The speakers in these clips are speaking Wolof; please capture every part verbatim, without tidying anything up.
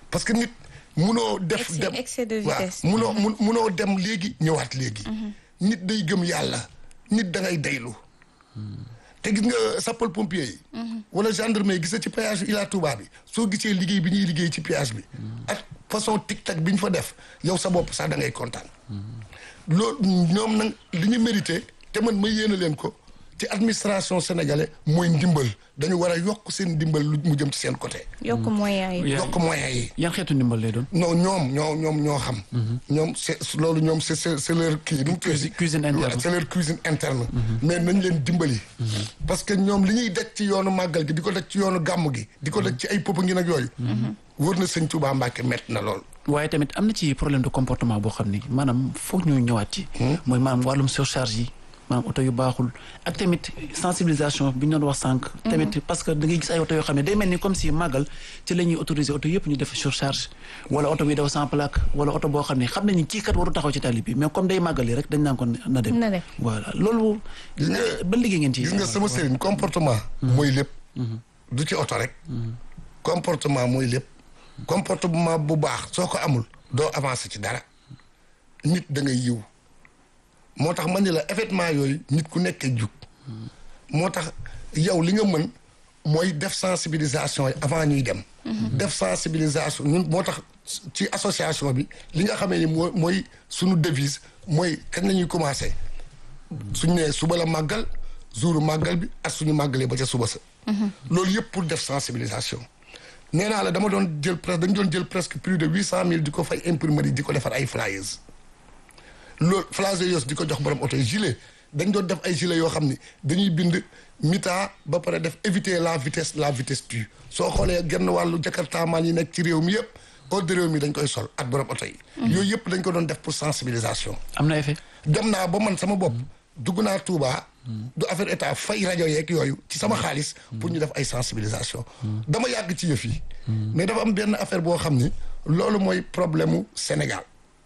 parce que nit munoo def excès, dem excès de vitesse. waaw munoo mun munoo dem léegi ñëwaat léegi nit day gëm yàlla nit da ngay daylu te gis nga sapeur pompier yi wala gendarme yi gis nga ci péage bi Ila Touba bi soo gisee liggéey bi ñuy liggéey ci péage bi ak façon tic-tac bi ñu fa def yow sa bopp sax da ngay kontaan loolu ñoom nag li ñu mérité te man ma yéene leen ko ci administration sénégalais mooy ndimbal dañu war a yokk seen ndimbal lu mu jëm ci seen côté. yokk moyens yi. yokk moyens yi. yan xeetu ndimbal lay doon. non ñoom ñoo ñoom ñoo xam. ñoom c'est loolu ñoom c'est c'est leur kii. nu mu tudd cuisine interne c'est leur cuisine interne. mais nañ leen dimbali. parce que ñoom li ñuy daj ci yoonu màggal gi di ko daj ci yoonu gàmm gi. di ko daj ci ay popo ngi nag yooyu. wër na sëñ Touba Mbacke métti na lool. waaye tamit am na ci problème de comportement boo xam ni maanaam foog ñu ñëwaat ci. mooy maanaam wàllum surcharge yi. maanaam oto yu baaxul ak tamit sensibilisation bi ñu doon wax sànq. tamit parce que da ngay gis ay oto yoo xam ne day mel ni comme si màggal ci la ñuy autoriser oto yëpp ñu def surcharge wala oto bi daw sans plaque wala oto boo xam ne xam nañu kii kat waru taxaw ci tali bi mais comme day màggali rek dañ naan ko na dem. na dem voilà loolu. gis nga ba liggéey ngeen ci. gis nga sama sëriñ comportement. mooy lépp. du ci oto rek. comportement mooy lépp. comportement bu baax soo ko amul doo avancer ci dara nit da ngay yiw. moo tax man ni la événement yooyu nit ku nekkee jug moo tax yow li nga mën mooy def sensibilisation yi avant ñuy dem def sensibilisation ñun moo tax ci association bi li nga xamee ni moo mooy suñu devise mooy kañ la ñuy commencé suñu nee suba la màggal jouru màggal bi ak suñu màggalee ba ca suba sa loolu yëpp pour def sensibilisation nee naa la dama doon jël presque dañu doon jël presque plus de huit cent mille di ko fay imprimerie di ko defar ay flyers loolu flyers yooyu di ko jox borom oto yi gilet dañ doon def ay gilet yoo xam ni dañuy bind mita ba pare def éviter la vitesse la vitesse tue soo xoolee genn wàllu jakartaamaan yi nekk ci réew mi yëpp hors de réew mi dañ koy sol ak borom oto yi yooyu yëpp dañ ko doon def pour sensibilisation am na effet. dem naa ba man sama bopp dugg naa Touba du affaire état fay rajo yeeg yooyu ci sama xaalis pour ñu def ay sensibilisation dama yàgg ci yëf yi mais dafa am benn affaire boo xam ni loolu mooy problème mu Sénégal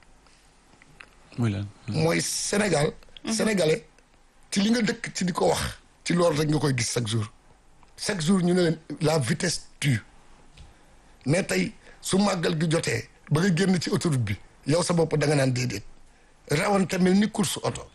muy lan. mooy Sénégal sénégalais ci li nga dëkk ci di ko wax ci loolu rek nga koy gis chaque jour chaque jour ñu ne leen la vitesse tue mais tey su màggal gi jotee ba nga génn ci autoroute bi yow sa bopp da nga naan déedéet rawante mel ni course oto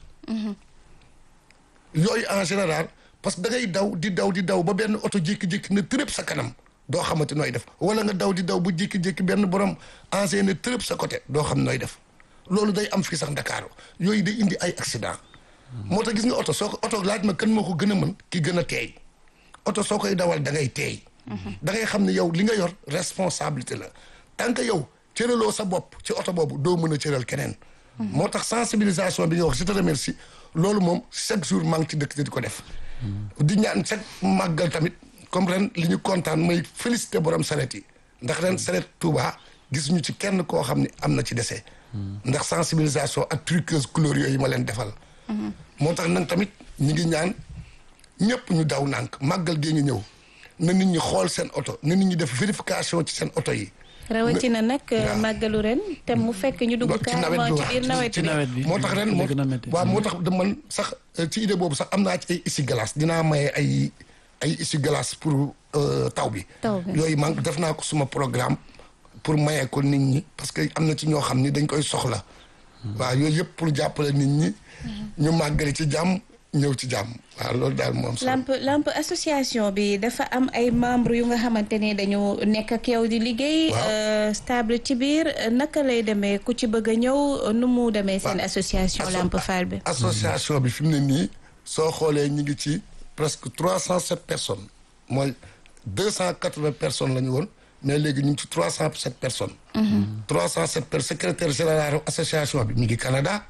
yooyu en général parce que da ngay daw di daw di daw ba benn oto jékki-jékki ne tërëb sa kanam doo xamante nooy def wala nga daw di daw bu jékki-jékki benn borom engin ne tërëb sa côté doo xam nooy def loolu day am fii sax Dakar yooyu day indi ay accident moo tax gis nga oto soo ko oto laaj ma kan moo ko gën a mën ki gën a teey oto soo koy dawal da ngay teey da ngay xam ne yow li nga yor responsabilité la tant que yow cëraloo sa bopp ci oto boobu doo mën a cëral keneen moo tax sensibilisation bi nga wax je te remercie loolu moom chaque jour maa ngi ci dëkk di ko def di ñaan chaque màggal tamit comme ren li ñu kontaan mooy félicité borom saret yi ndax ren saret Touba gis ñu ci kenn koo xam ne am na ci dese ndax sensibilisation ak truqueuse couleur yooyu ma leen defal moo tax nag tamit ñi ngi ñaan ñëpp ñu daw nànk màggal gee ngi ñëw na nit ñi xool seen oto na nit ñi def vérification ci seen oto yi rawatina nag màggalu ren te mu fekk ñu dugg carrément ci biir nawet ci nawet bi moo tax ren moo waaw moo tax da man sax ci idée boobu sax am naa ci ay essuie-glace dinaa maye ay ay essuie-glace pour taw bi yooyu man def naa ko suma programme pour maye ko nit ñi parce que am na ci ñoo xam ni dañ koy soxla waaw yooyu yëpp pour jàppale nit ñi ñu màggali ci jàmm ñëw ci jàmm waaw loolu daal moom lamp lamp association bi dafa am ay membres yu nga xamante ne dañu nekk ak yow di liggéey stable ci biir naka lay demee ku ci bëgg a ñëw nu mu demee seen association Lamp Fall bi association bi fi mu ne nii soo xoolee ñu ngi ci presque trois cent sept personnes mooy deux cent quatre-vingts personnes la ñu woon mais léegi ñu ngi ci trois cent sept personnes trois cent sept personnes secrétaire général association bi mi ngi Canada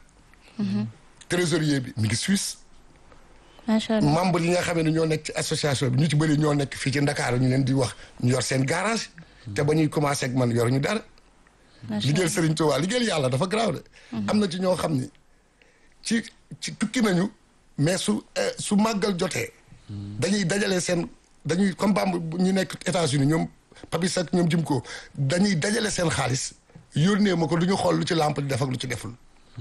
trésorier bi mi ngi Suisse macha allah membre yi nga xam ne ñoo nekk ci association bi ñu ci bëri ñoo nekk fii ci Ndakaaru ñu leen di wax ñu yor seen garage te ba ñuy commencé ak man yoruñu dara liggéeyal Serigne Touba liggéeyal yàlla dafa garaaw de am na ci ñoo xam ni ci ci tukki nañu mais su su màggal jotee dañuy dajale seen dañuy comme bamb ñu nekk États-Unis ñoom Papis ak ñoom jim ko dañuy dajale seen xaalis yónnee ma ko du ñu xool lu ci lamp di def ak lu ci deful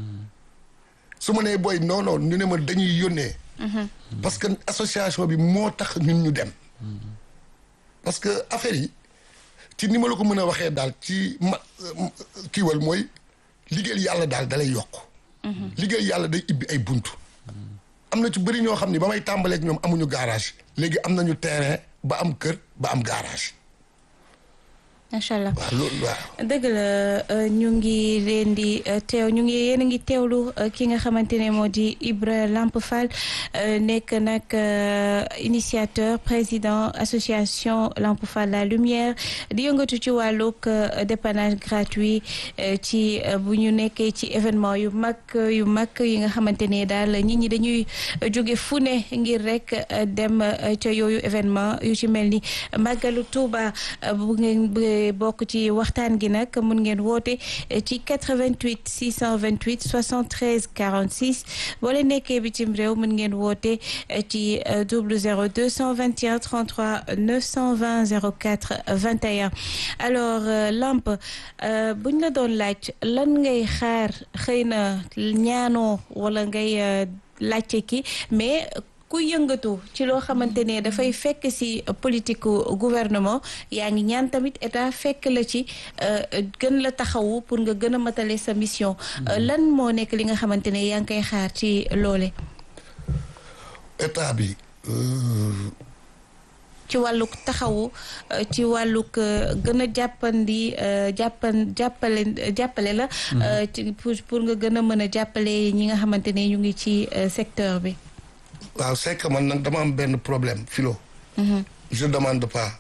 su ma nee booy non non ñu ne ma dañuy yónnee parce que association bi moo tax ñun ñu dem parce que affaire yi ci ni ma la ko mën a waxee daal ci ma kiiwal mooy liggéeyal yàlla daal dalay yokk liggéeyal yàlla day ibbi ay buntu am na ci bëri ñoo xam ne ba may tàmbaleeg ñoom amuñu garage léegi am nañu terrain ba am kër ba am garage macha allah waaw loolu waaw. dëgg la ñu ngi leen di teew ñu ngi yéen a ngi teewlu ki nga xamante ne moo di Ibra Lamp Fall nekk nag initiateur président association Lamp Fall La Lumière di yëngatu ci wàllug dépannage gratuit ci bu ñu nekkee ci événement yu mag yu mag yi nga xamante ne daal nit ñi dañuy jóge fu ne ngir rek dem ca yooyu événement yu ci mel ni màggalu Touba bu ngeen bokk ci waxtaan gi nag mun ngeen woote ci quatre-vingt-huit six cent vingt-huit soixante-treize quarante-six boo leen nekkee bitim réew mun ngeen woote ci double zéro deux cent vingt et un trente-trois neuf cent vingt zéro quatre vingt et un alors Lamp buñ la doon laaj lan ngay xaar xëy na ñaanoo wala ngay laajte ki mais ku yëngatu ci loo xamante ne dafay fekk ci politique gouvernement yaa ngi ñaan tamit état fekk la ci gën la taxawu pour nga gën a matale sa mission lan moo nekk li nga xamante ne yaa ngi koy xaar ci loole état bi ci wàlluk taxawu ci wàlluk gën a jàppandi jàppan jàppale jàppale la ci pour pour nga gën a mën a jàppale ñi nga xamante ne ñu ngi ci secteur bi waaw c'est que man nag dama am benn problème philo. je demande pas.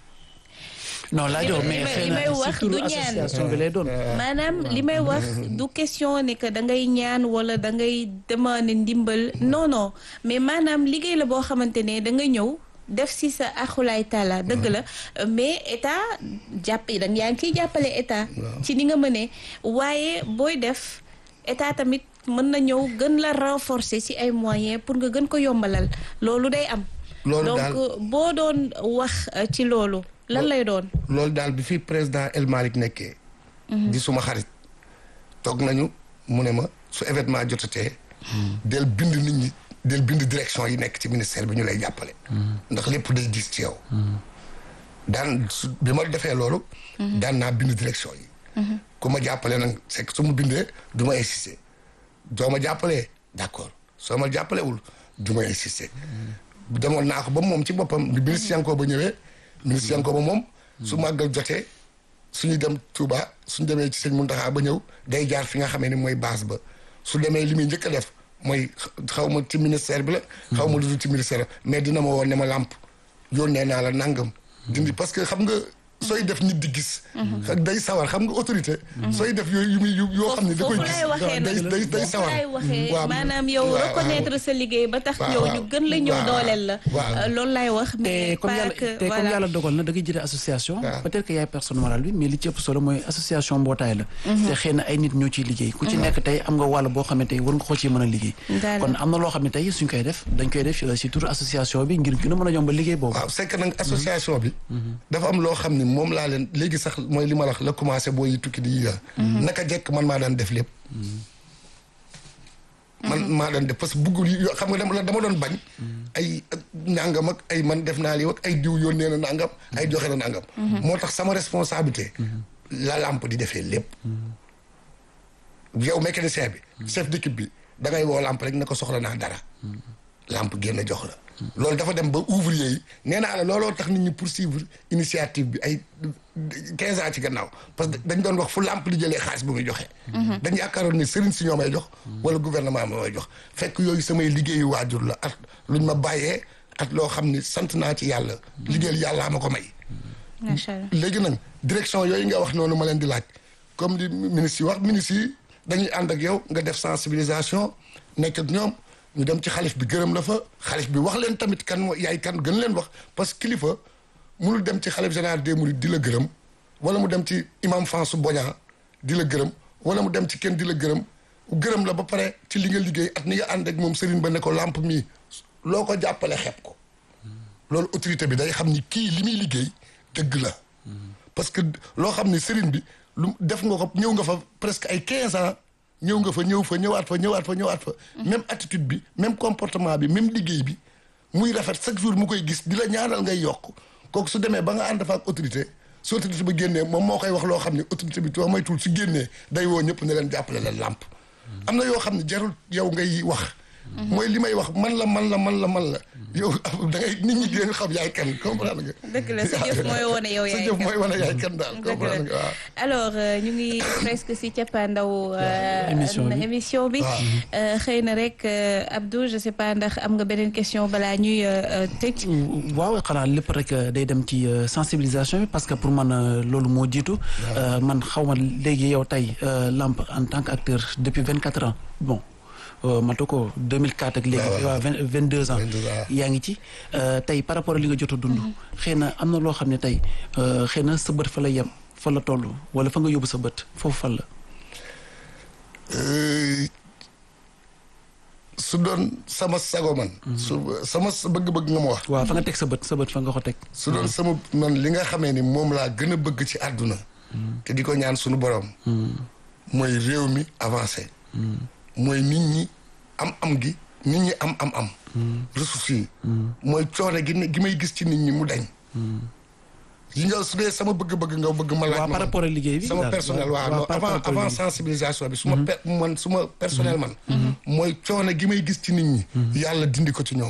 non laajoo mais li may wax du ñaan association bi lay doon. maanaam li may wax du question ne que da ngay ñaan wala da ngay demander ndimbal non non mais maanaam liggéey la boo xamante ne da nga ñëw def si sa axulaay taala dëgg la mais état jàpp da yaa ngi ciy jàppale état. ci ni nga mënee waaye booy def état tamit. mën na ñëw gën la renforcer ci ay moyens pour nga gën ko yombalal loolu day am. loolu daal donc boo doon wax ci loolu. lan lay doon. loolu daal bi fi président El Malick nekkee. di suma xarit. toog nañu mu ne ma su événement jotatee. del bind nit ñi del bind direction yi nekk ci ministère bi ñu lay jàppale. ndax lépp day diis ci yow. daan su bi ma defee loolu. daan naa bind direction yi. ku ma jàppale nag c'est que su ma bindee du ma insister. soo ma jàppalee d'accord soo ma jàppalewul du ma insister demoon naa ko ba moom ci boppam bi ministre Yankoba ba ñëwee ministre Yankoba ba moom su màggal jotee suñu dem Touba suñu demee ci sëñ Mountakha ba ñëw day jaar fi nga xamee ni mooy base ba su demee li muy njëkk a def mooy xaw ma ci ministère bi la xaw ma lu dul ci ministère la mais dina ma woon ne ma Lamp yónnee naa la nangam dindi parce que xam nga sooy def nit di gis. day sawar xam nga autorité. sooy def yooyu yu yoo xam ne da koy gis day day sawar. waaw maanaam yow reconnaître sa liggéey ba tax yow ñu gën la ñëw dooleel la. loolu laay wax. mais comme yàlla te comme yàlla dogal na da ngay jëlee association. peut-être que yaay personne morale bi mais li ci ëpp solo mooy association mbootaay la. te xëy na ay nit ñoo ciy liggéey. ku ci nekk tey am nga wàll boo xam ne tey war nga ko ci mën a liggéey. kon am na loo xam ne tey suñ koy def dañ koy def ci turu association bi ngir gën a mën a yombal liggéey boobu. waaw c'est que nag association bi. dafa am loo xam ne moom laa leen léegi sax mooy li ma wax la commencé boo yi tukki di yi naka jekk man maa daan def lépp man maa daan def parce que buggul yi xam nga dama dama doon bañ ay nangam ak ay man def naa lii ak ay diw yónnee na nangam ay joxe na nangam moo tax sama responsabilité la Lamp di defee lépp yow mécanicien bi chef d'équipe bi da ngay woo Lamp rek ne ko soxla naa dara Lamp génn jox la loolu dafa dem ba ouvrier yi nee naa la looloo tax nit ñi poursuivre initiative bi ay quinze ans ci gannaaw parce que dañ doon wax fu Lamp di jëlee xaalis bu muy joxe. dañ yaakaaroon ni sëriñ si ñoo may jox wala gouvernement moo may jox fekk yooyu samay liggéeyu waajur la at luñ ma bàyyee at loo xam ni sant naa ci yàlla liggéeyal yàllaa ma ko may. macha allah léegi nag direction yooyu nga wax noonu ma leen di laaj comme di ministre yi wax ministre yi dañuy ànd ak yow nga def sensibilisation nekk ak ñoom. ñu dem ci xalif bi gërëm la fa xalif bi wax leen tamit kan yaay kan gën leen wax parce que kilifa mënul dem ci xalif général des mourides di la gërëm wala mu dem ci imam Fansou Bodian di la gërëm wala mu dem ci kenn di la gërëm gërëm la ba pare ci li nga liggéey at ni nga ànd ak moom sëriñ ba ne ko Lamp mii loo ko jàppale xeeb ko loolu autorité bi day xam ni kii li muy liggéey dëgg la parce que loo xam ni sëriñ bi lu def nga ko ñëw nga fa presque ay quinze ans ñëw nga fa ñëw fa ñëwaat fa ñëwaat fa ñëwaat fa même attitude bi même comportement bi même liggéey bi muy rafet chaque jour mu koy gis di la ñaanal ngay yokk kooku su demee ba nga ànd fa ak autorité su autorité ba génnee moom moo koy wax loo xam ne autorité bi too maytul su génnee day woo ñëpp ne leen jàppale leen làmp am na yoo xam ne jarul yow ngay wax mooy li may wax man la man la man la man la yow da ngay nit ñi dinañ xam yaay kan comprendre nga. dëgg la sa jëf mooy wane yow yaay kan sa jëf mooy wane yaay kan daal comprendre nga waaw. alors ñu ngi presque si cappaandaw émission bi xëy na rek Abdou je sais pas ndax am nga beneen question balaa ñuy tëj. waaw xanaa lépp rek day dem ci sensibilisation bi parce que pour man loolu moo jiitu. man xaw ma léegi yow tey Lamp en tant qu'acteur depuis vingt quatre ans bon. matu ko deux mille quatre ak léegi waaw vingt deux ans yaa ngi ci tey par rapport ak li nga jot a dund xëy na am na loo xam ne tey xëy na sa bët fa la yem fa la toll wala fa nga yóbbu sa bët foofu fan la su doon sama sago man su sama bëgg-bëgg nga ma wax waaw fa nga teg sa bët sa bët fa nga ko teg su doon sama man li nga xamee ni moom laa gën a bëgg ci àdduna te di ko ñaan suñu borom mooy réew mi avancé mooy nit ñi am am gi nit ñi am am am ressources yi mooy coono gi gi may gis ci nit ñi mu dañ li nga su dee sama bëgg-bëgg nga bëgg ma laaj waaw par rapport ak liggéey bi sama personnel waaw non avant avant sensibilisation bi su ma per man su ma personnel man mooy coono gi may gis ci nit ñi yàlla dindi ko ci ñoom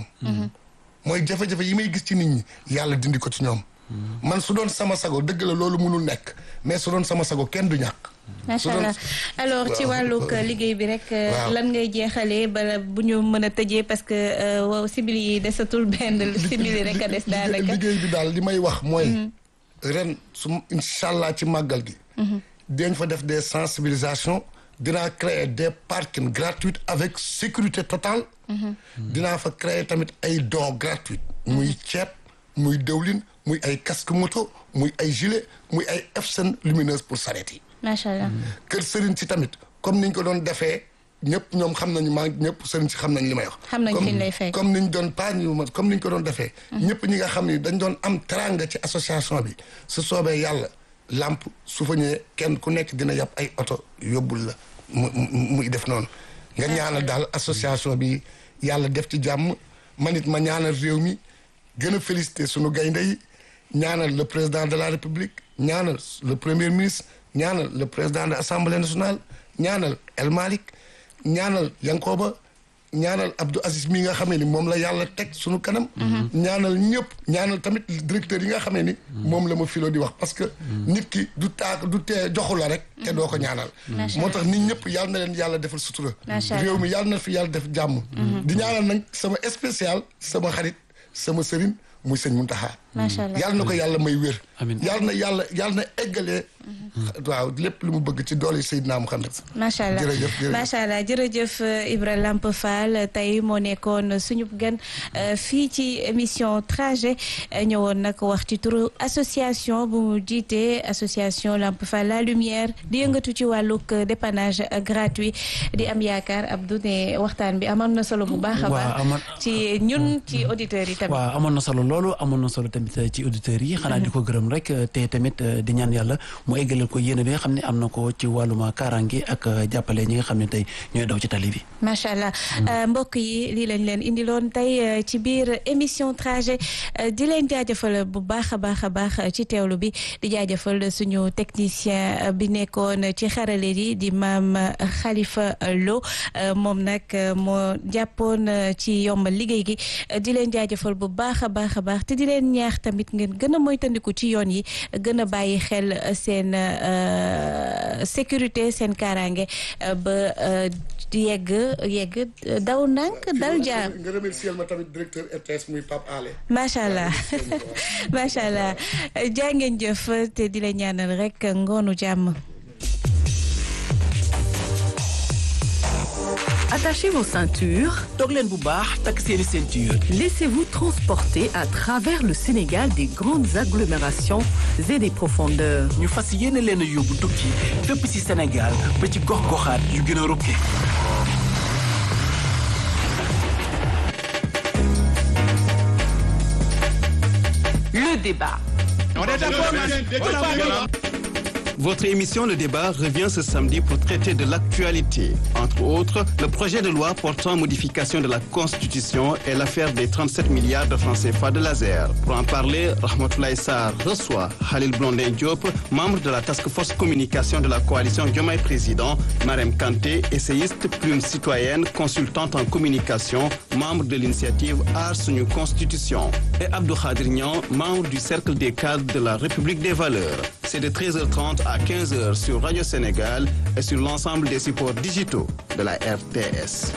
mooy jafe-jafe yi may gis ci nit ñi yàlla dindi ko ci ñoom man su doon sama sago dëgg la loolu mënul nekk mais su doon sama sago kenn du ñàkk macha allah alors ci wàllug liggéey bi rek lan ngay jeexalee bala bu ñu mën a tëjee parce que waaw simili yi desatul benn simili rek a des daanaka liggéey bi daal li may wax mooy ren su incha allah ci màggal gi dañ fa def des sensibilisations dinaa créer des parkings gratuits avec sécurité totale dinaa fa créer tamit ay dons gratuits muy ceeb muy dëwlin muy ay casque moto muy ay gilet muy ay F-sen lumineuse pour sareet yi macha allah kër sëriñ si tamit comme niñ ko doon defee ñëpp ñoom xam nañu maa ñëpp sëriñ si xam nañ li may wax xam nañ fi ñu lay fekk comme niñ doon pas ñu comme niñ ko doon defee ñëpp ñi nga xam ni dañ doon am teranga ci association bi su soobee yàlla làmp su fa ñëwee kenn ku nekk dina yàpp ay oto yóbbul la mu muy def noonu nga ñaanal daal association bi yàlla def ci jàmm man it ma ñaanal réew mi gën a féliciter sunu gaynde yi ñaanal le président de la république ñaanal le premier ministre ñaanal le président de l'Assemblée nationale ñaanal El Malick ñaanal Yankoba ñaanal Abdou Aziz mi nga xamee ni moom la yàlla teg suñu kanam ñaanal ñëpp ñaanal tamit directeur yi nga xamee ni moom la ma filo di wax parce que nit ki du taak du tee joxu la rek te doo ko ñaanal moo tax nit ñëpp yàlla na leen yàlla defal sutura réew mi yàlla na fi yàlla def jàmm di ñaanal nag sama spécial sama xarit sama sëriñ muy sëñ Muntaxa macha allah yàlla na ko yàlla may wér amiin yàlla na yàlla yàlla na eggalee waaw lépp lu mu bëgg ci doole Seydina Muhammad macha allah jërëjëf macha allah jërëjëf Ibra Lamp Fall tey moo nekkoon suñu gan fii ci émission trajet ñëwoon nag wax ci turu association bu mu jiite association Lamp Fall la lumière di yëngatu ci wàllug dépannage gratuit di am yaakaar Abdou ne waxtaan bi amoon na solo bu baax a baax ci ñun ci auditeurs yi tamit waaw amoon na solo loolu amoon na solo tamit ci auditeurs yi xanaa di ko gërëm rek te tamit di ñaan yàlla mu eggalal ko yéene bi nga xam ne am na ko ci wàlluma kaaraange ak jàppale ñi nga xam ne tey ñooy daw ci tali bi macha allah mbokk yi lii lañ leen indiloon tey ci biir émission trajet di leen jaajëfal bu baax a baax a baax ci teewlu bi di jaajëfal suñu technicien bi nekkoon ci xarale yi di maam Khalifa Lo moom nag moo jàppoon ci yombal liggéey gi di leen jaajëfal bu baax a baax a baax te di leen ñaax tamit ngeen gën a moytandiku ci yoon yi gën a bàyyi xel seen sécurité seen kaaraange ba yegg yegg daw ndànk dal jaar. nga remercier ma tamit directeur R T S muy Pape Alé. macha allah macha allah jaa ngeen jëf te di leen ñaanal rek ngoonu jàmm. Attachez vos ceintures. toog leen bu baax takk seeni ceinture. Laissez-vous transporter à travers le Sénégal des grandes agglomérations et des profondeurs. ñu fas yéene leen a yóbbu tukki fépp ci Sénégal ba ci gox-goxaat yu gën a rukke. Le débat. On est d'accord, Votre émission Le Débat revient ce samedi pour traiter de l'actualité. Entre autres, le projet de loi portant modification de la Constitution et l'affaire des trente-sept milliards de francs C F A de laser. Pour en parler, Rahmatoulaye Sarr reçoit Khalil Blondin Diop, membre de la Task Force Communication de la coalition Diomaye Président, Marème Kanté, essayiste, plume citoyenne, consultante en communication, membre de l'initiative Aar Sunu Constitution, et Abdou Khadir Niang, membre du Cercle des cadres de la République des valeurs. C'est de treize heures trente à quinze heures sur Radio Sénégal et sur l'ensemble des supports digitaux de la R T S.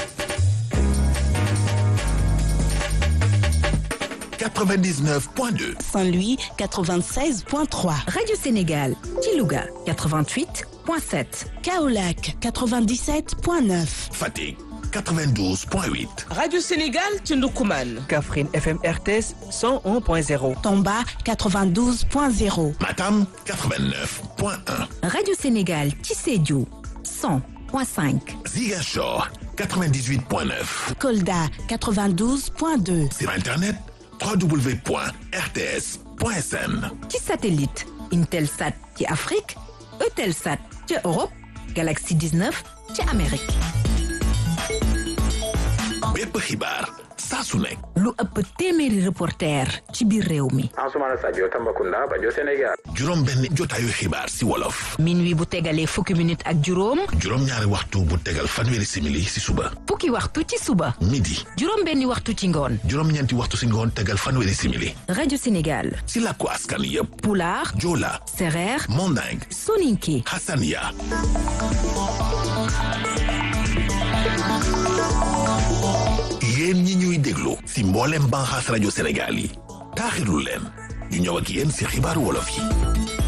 quatre-vingt-dix-neuf point deux. Saint-Louis quatre-vingt-seize point trois. Radio Sénégal, Tilouga quatre-vingt-huit point sept. Kaolack quatre-vingt-dix-sept point neuf. Fatick quatre-vingt-douze point huit. Radio Sénégal ci Ndoukoumane. Kaffrine F M R T S cent un point zéro. Tamba quatre-vingt-douze point zéro. Matam quatre-vingt-neuf point un. Radio Sénégal ci Sédhiou cent point cinq. Ziguinchor quatre-vingt-dix-huit point neuf. Kolda quatre-vingt-douze point deux. Sur Internet w w w point r t s point s n. ci satellite Intelsat ci Afrique, Eutelsat ci Europe, Galaxy dix-neuf ci Amérique. bépp xibaar saa su nekk. lu ëpp téeméeri reporter ci biir réew mi. Ansoumana Sadio Tambacounda Bajo Sénégal. juróom benn jotaayu xibaar si wolof. minuit bu tegalee fukki minute ak juróom. juróom ñaari waxtu bu tegal fanweeri simili si suba. fukki waxtu ci suba. midi. juróom benni waxtu ci ngoon. juróom ñeenti waxtu si ngoon tegal fanweeri simili. Radio Sénégal. si làkku askan yépp. Pulaar. Joola. Sereer. Manding. Soninké. Hassania. yéen ñi ñuy déglu si mboolem banxaas rajo Sénégal yi taaxirlu leen ñu ñëw ak yéen si xibaaru wolof yi.